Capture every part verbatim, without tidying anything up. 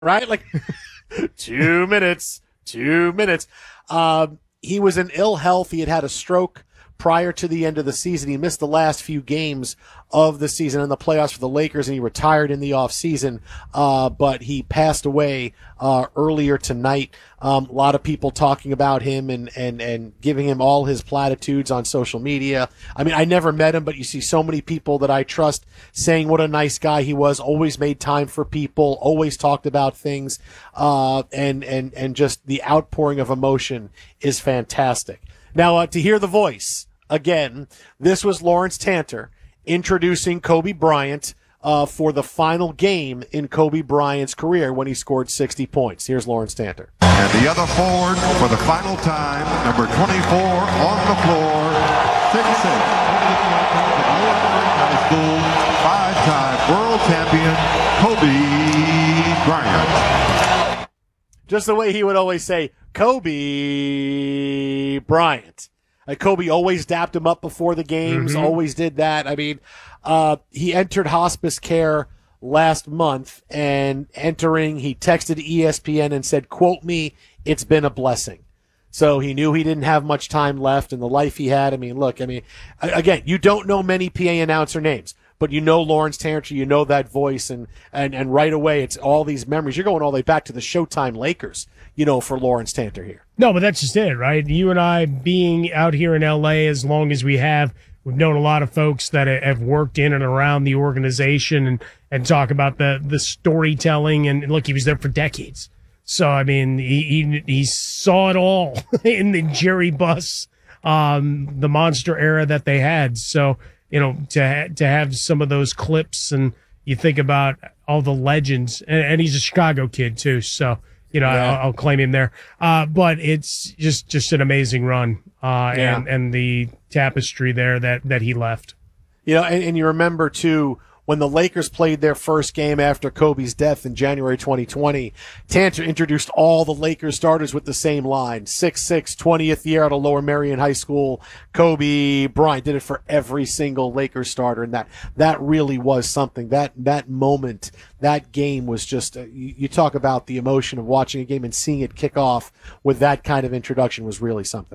right? Like two minutes, two minutes. Um, he was in ill health. He had had a stroke prior to the end of the season. He missed the last few games of the season in the playoffs for the Lakers, and he retired in the offseason, uh, but he passed away uh, earlier tonight. Um, a lot of people talking about him and, and, and giving him all his platitudes on social media. I mean, I never met him, but you see so many people that I trust saying what a nice guy he was, always made time for people, always talked about things, uh, and, and, and just the outpouring of emotion is fantastic. Now, uh, to hear the voice, again, this was Lawrence Tanter introducing Kobe Bryant uh, for the final game in Kobe Bryant's career when he scored sixty points. Here's Lawrence Tanter. And the other forward for the final time, number twenty-four on the floor, six six, high school, five-time world champion, Kobe Bryant. Just the way he would always say, Kobe Bryant. Like Kobe always dapped him up before the games, mm-hmm. always did that. I mean, uh, he entered hospice care last month, and entering, he texted E S P N and said, quote me, it's been a blessing. So he knew he didn't have much time left in the life he had. I mean, look, I mean, again, you don't know many P A announcer names, but you know Lawrence Tanter, you know that voice, and, and, and right away it's all these memories. You're going all the way back to the Showtime Lakers, you know, for Lawrence Tanter here. No, but that's just it, right? You and I being out here in L A as long as we have, we've known a lot of folks that have worked in and around the organization and, and talk about the, the storytelling. And look, he was there for decades. So, I mean, he, he, he saw it all in the Jerry Buss, um, the monster era that they had. So, you know, to, to have some of those clips, and you think about all the legends, and, and he's a Chicago kid too. So, you know, yeah. I'll, I'll claim him there. Uh, but it's just, just an amazing run, uh, yeah. and, and the tapestry there that, that he left. You know, and, and you remember too, when the Lakers played their first game after Kobe's death in January twenty twenty, Tanter introduced all the Lakers starters with the same line. six six, twentieth year out of Lower Merion High School, Kobe Bryant. Did it for every single Lakers starter, and that, that really was something. That, that moment, that game was just, uh, you, you talk about the emotion of watching a game and seeing it kick off with that kind of introduction was really something.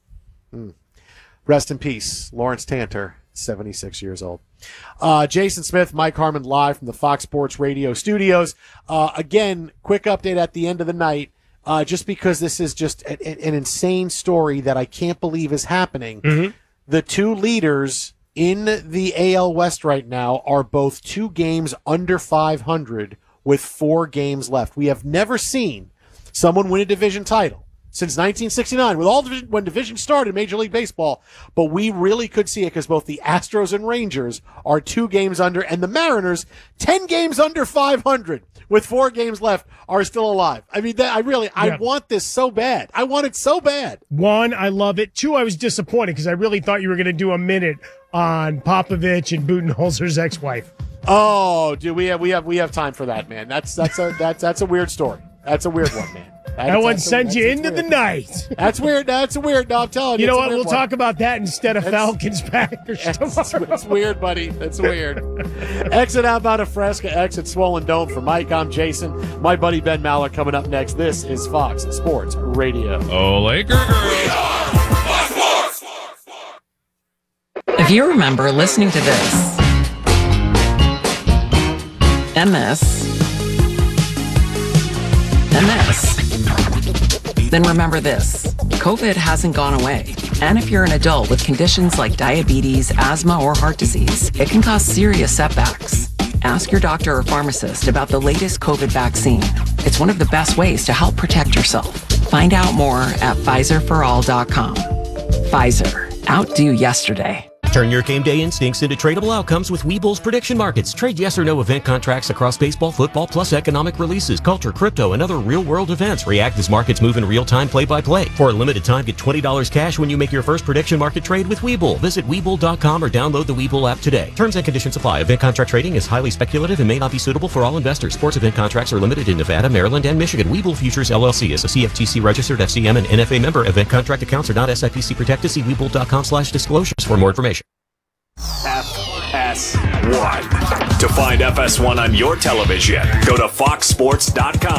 Mm. Rest in peace, Lawrence Tanter, seventy-six years old. Uh, Jason Smith, Mike Harmon live from the Fox Sports Radio studios. Uh, again, quick update at the end of the night, uh, just because this is just a, a, an insane story that I can't believe is happening. Mm-hmm. The two leaders in the A L West right now are both two games under five hundred with four games left. We have never seen someone win a division title since nineteen sixty-nine, with all division, when division started in Major League Baseball, but we really could see it because both the Astros and Rangers are two games under, and the Mariners, ten games under five hundred with four games left, are still alive. I mean, that, I really, yeah. I want this so bad. I want it so bad. One, I love it. Two, I was disappointed because I really thought you were going to do a minute on Popovich and Budenholzer's ex-wife. Oh, dude, we have we have we have time for that, man. That's that's a that's that's a weird story. That's a weird one, man. That, that one sends you into weird. the night. That's weird. That's a weird. No, I'm telling you. You know what? We'll one. talk about that instead of that's, Falcons Packers tomorrow. It's weird, buddy. That's weird. Exit outbound of Fresca, exit Swollen Dome. For Mike, I'm Jason. My buddy Ben Maller coming up next. This is Fox Sports Radio. Oh, Laker girls. If you remember listening to this and this and this, then remember this. COVID hasn't gone away. And if you're an adult with conditions like diabetes, asthma, or heart disease, it can cause serious setbacks. Ask your doctor or pharmacist about the latest COVID vaccine. It's one of the best ways to help protect yourself. Find out more at Pfizer for all dot com. Pfizer. Outdo yesterday. Turn your game day instincts into tradable outcomes with Webull's prediction markets. Trade yes or no event contracts across baseball, football, plus economic releases, culture, crypto, and other real-world events. React as markets move in real time, play-by-play. For a limited time, get twenty dollars cash when you make your first prediction market trade with Webull. Visit Webull dot com or download the Webull app today. Terms and conditions apply. Event contract trading is highly speculative and may not be suitable for all investors. Sports event contracts are limited in Nevada, Maryland, and Michigan. Webull Futures, L L C is a C F T C-registered F C M and N F A member. Event contract accounts are not S I P C protected. See Webull dot com slash disclosures for more information. Half. S one. To find F S one on your television, go to fox sports dot com.